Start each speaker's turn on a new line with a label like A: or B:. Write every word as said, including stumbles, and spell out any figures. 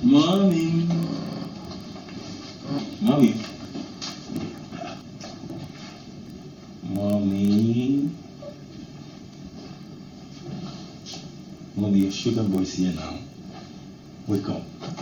A: Mommy. Mommy. Mommy. Mommy, your sugar boy's here now. Wake up.